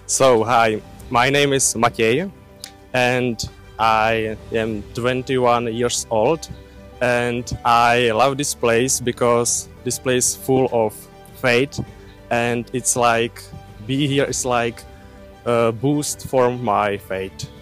So, hi, my name is Maciej, and I am 21 years old, and I love this place because this place full of faith, and it's like be here is like a boost for my faith.